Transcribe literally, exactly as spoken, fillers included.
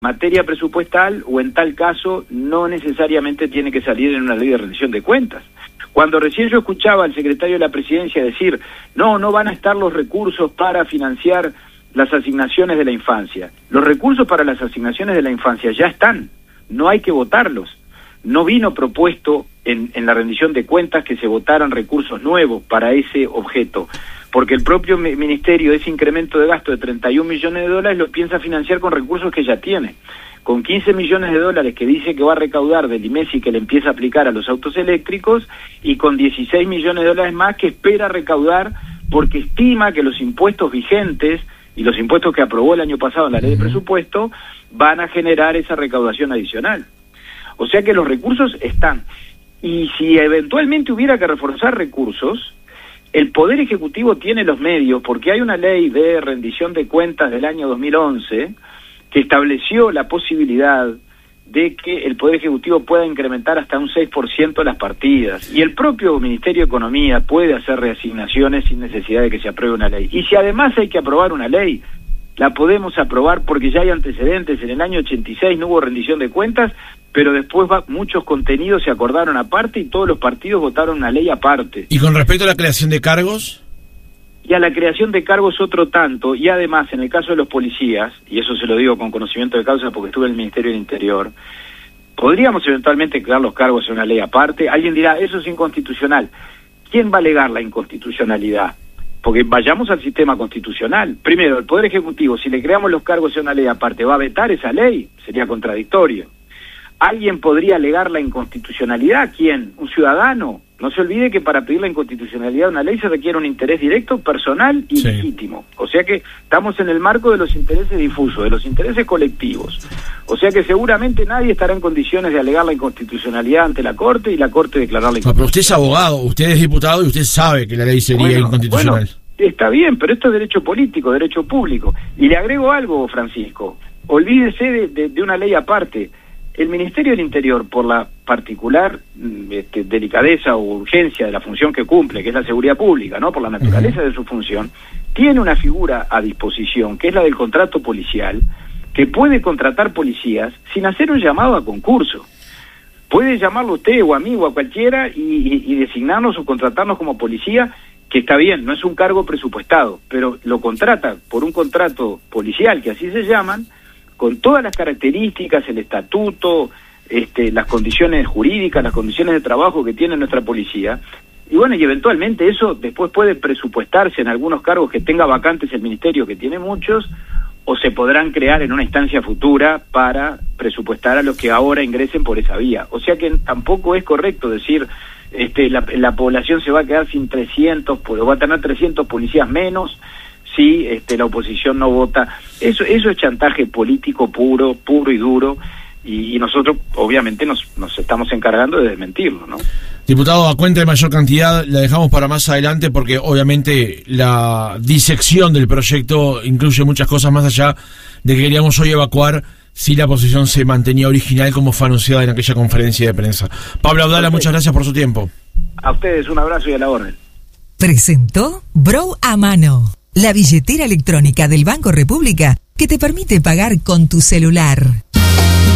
materia presupuestal o en tal caso no necesariamente tiene que salir en una ley de rendición de cuentas. Cuando recién yo escuchaba al secretario de la Presidencia decir, no, no van a estar los recursos para financiar las asignaciones de la infancia. Los recursos para las asignaciones de la infancia ya están, no hay que votarlos. No vino propuesto en, en la rendición de cuentas que se votaran recursos nuevos para ese objeto, porque el propio ministerio ese incremento de gasto de treinta y un millones de dólares lo piensa financiar con recursos que ya tiene. Con quince millones de dólares que dice que va a recaudar del IMESI que le empieza a aplicar a los autos eléctricos y con dieciséis millones de dólares más que espera recaudar porque estima que los impuestos vigentes y los impuestos que aprobó el año pasado en la ley de presupuesto van a generar esa recaudación adicional. O sea que los recursos están. Y si eventualmente hubiera que reforzar recursos, el Poder Ejecutivo tiene los medios, porque hay una ley de rendición de cuentas del año dos mil once que estableció la posibilidad de que el Poder Ejecutivo pueda incrementar hasta un seis por ciento las partidas, y el propio Ministerio de Economía puede hacer reasignaciones sin necesidad de que se apruebe una ley. Y si además hay que aprobar una ley, la podemos aprobar porque ya hay antecedentes. En el año ochenta y seis no hubo rendición de cuentas, pero después va, muchos contenidos se acordaron aparte y todos los partidos votaron una ley aparte. ¿Y con respecto a la creación de cargos? Y a la creación de cargos otro tanto, y además en el caso de los policías, y eso se lo digo con conocimiento de causa porque estuve en el Ministerio del Interior, podríamos eventualmente crear los cargos en una ley aparte. Alguien dirá, eso es inconstitucional. ¿Quién va a alegar la inconstitucionalidad? Porque vayamos al sistema constitucional. Primero, el Poder Ejecutivo, si le creamos los cargos en una ley aparte, ¿va a vetar esa ley? Sería contradictorio. ¿Alguien podría alegar la inconstitucionalidad? ¿Quién? ¿Un ciudadano? No se olvide que para pedir la inconstitucionalidad de una ley se requiere un interés directo, personal y sí. legítimo. O sea que estamos en el marco de los intereses difusos, de los intereses colectivos. O sea que seguramente nadie estará en condiciones de alegar la inconstitucionalidad ante la Corte y la Corte declararla inconstitucional. No, pero usted es abogado, usted es diputado y usted sabe que la ley sería bueno, inconstitucional. Bueno, está bien, pero esto es derecho político, derecho público. Y le agrego algo, Francisco. Olvídese de, de, de una ley aparte. El Ministerio del Interior, por la particular este, delicadeza o urgencia de la función que cumple, que es la seguridad pública, ¿no? Por la naturaleza uh-huh. de su función, tiene una figura a disposición, que es la del contrato policial, que puede contratar policías sin hacer un llamado a concurso. Puede llamarlo usted o a mí o a cualquiera y, y, y designarnos o contratarnos como policía, que está bien, no es un cargo presupuestado, pero lo contrata por un contrato policial, que así se llaman, con todas las características, el estatuto, este, las condiciones jurídicas, las condiciones de trabajo que tiene nuestra policía. Y bueno, y eventualmente eso después puede presupuestarse en algunos cargos que tenga vacantes el Ministerio, que tiene muchos, o se podrán crear en una instancia futura para presupuestar a los que ahora ingresen por esa vía. O sea que tampoco es correcto decir este, la, la población se va a quedar sin trescientos, o va a tener trescientos policías menos, si este, la oposición no vota. Eso eso es chantaje político puro, puro y duro, y, y nosotros obviamente nos, nos estamos encargando de desmentirlo, ¿no? Diputado, a cuenta de mayor cantidad la dejamos para más adelante porque obviamente la disección del proyecto incluye muchas cosas más allá de que queríamos hoy evacuar si la posición se mantenía original como fue anunciada en aquella conferencia de prensa. Pablo Abdala, muchas gracias por su tiempo. A ustedes un abrazo y a la orden. Presentó Bro a Mano, la billetera electrónica del Banco República que te permite pagar con tu celular.